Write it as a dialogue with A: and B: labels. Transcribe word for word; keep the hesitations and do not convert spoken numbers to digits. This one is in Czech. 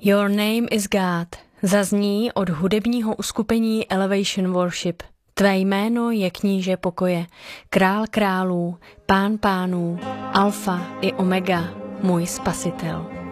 A: Your name is God zazní od hudebního uskupení Elevation Worship. Tvé jméno je kníže pokoje, král králů, pán pánů, alfa i omega, můj spasitel.